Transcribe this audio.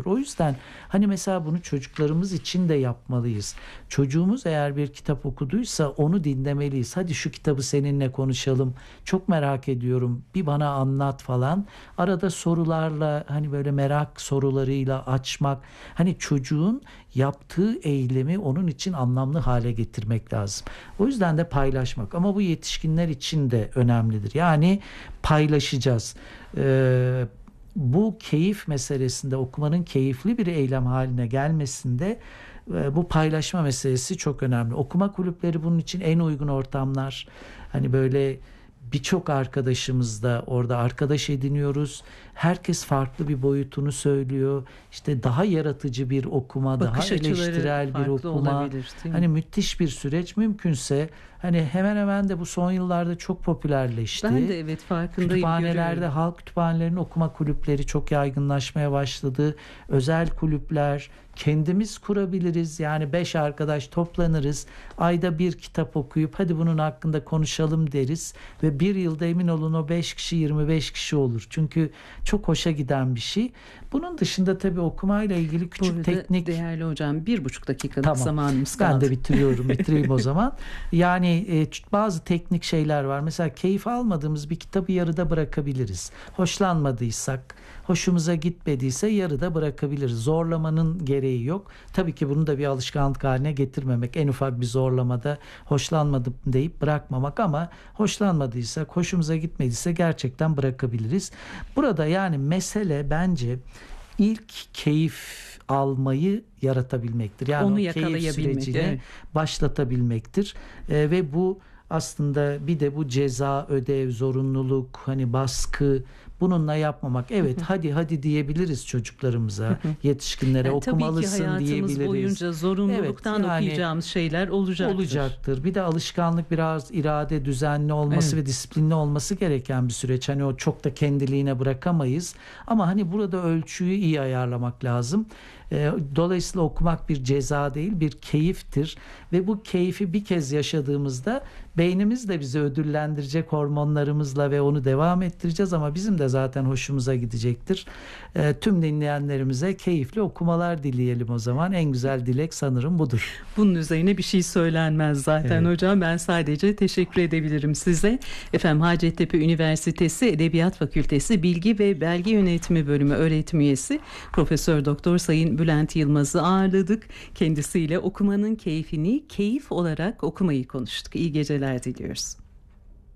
verir. O yüzden hani mesela bunu çocuklarımız için de yapmalıyız. Çocuğumuz eğer bir kitap okuduysa onu dinlemeliyiz. Hadi şu kitabı seninle konuşalım. Çok merak ediyorum. Bir bana anlat falan. Arada sorularla, hani böyle merak sorularıyla açmak. Hani çocuğun yaptığı eylemi onun için anlamlı hale getirmek lazım. O yüzden de paylaşmak. Ama bu yetişkinler için de önemlidir. Yani paylaşacağız. Bu keyif meselesinde, okumanın keyifli bir eylem haline gelmesinde bu paylaşma meselesi çok önemli. Okuma kulüpleri bunun için en uygun ortamlar. Hani böyle birçok arkadaşımız da orada arkadaş ediniyoruz. Herkes farklı bir boyutunu söylüyor. İşte daha yaratıcı bir okuma, Bakış daha açıları eleştirel bir farklı okuma. olabilir, değil mi? Hani müthiş bir süreç. Mümkünse hani hemen hemen de bu son yıllarda çok popülerleşti. Ben de evet farkındayım, Kütüphanelerde, görüyorum. halk kütüphanelerinin okuma kulüpleri çok yaygınlaşmaya başladı. Özel kulüpler, kendimiz kurabiliriz. Yani 5 arkadaş toplanırız. Ayda bir kitap okuyup hadi bunun hakkında konuşalım deriz. Ve bir yılda emin olun o 5 kişi 25 kişi olur. Çünkü çok hoşa giden bir şey. Bunun dışında tabii okumayla ilgili Bu küçük arada teknik... değerli hocam 1,5 dakikalık Tamam. zamanımız kaldı. Ben de bitireyim o zaman. Yani bazı teknik şeyler var. Mesela keyif almadığımız bir kitabı yarıda bırakabiliriz. Hoşlanmadıysak, hoşumuza gitmediyse yarıda bırakabiliriz. Zorlamanın gereği yok. Tabii ki bunu da bir alışkanlık haline getirmemek. En ufak bir zorlamada hoşlanmadım deyip bırakmamak, ama hoşlanmadıysak, hoşumuza gitmediyse gerçekten bırakabiliriz. Burada yani mesele bence ilk keyif almayı yaratabilmektir. Yani Onu o keyif yakalayabilmek, sürecini evet. başlatabilmektir. Ve bu aslında bir de bu ceza, ödev, zorunluluk, hani baskı, bununla yapmamak. Evet, hadi diyebiliriz çocuklarımıza, yetişkinlere, Yani tabii ki okumalısın hayatımız diyebiliriz. boyunca zorunluluktan Evet, yani okuyacağımız şeyler olacaktır. Bir de alışkanlık, biraz irade, düzenli olması Evet. ve disiplinli olması gereken bir süreç. Hani o çok da kendiliğine bırakamayız. Ama hani burada ölçüyü iyi ayarlamak lazım. Dolayısıyla okumak bir ceza değil, bir keyiftir. Ve bu keyfi bir kez yaşadığımızda beynimiz de bizi ödüllendirecek hormonlarımızla ve onu devam ettireceğiz, ama bizim de zaten hoşumuza gidecektir. Tüm dinleyenlerimize keyifli okumalar dileyelim o zaman. En güzel dilek sanırım budur. Bunun üzerine bir şey söylenmez zaten hocam. Ben sadece teşekkür edebilirim size. Efendim, Hacettepe Üniversitesi Edebiyat Fakültesi Bilgi ve Belge Yönetimi Bölümü öğretim üyesi Profesör Doktor Sayın Bülent Yılmaz'ı ağırladık. Kendisiyle okumanın keyfini keyif olarak okumayı konuştuk. İyi geceler diliyoruz.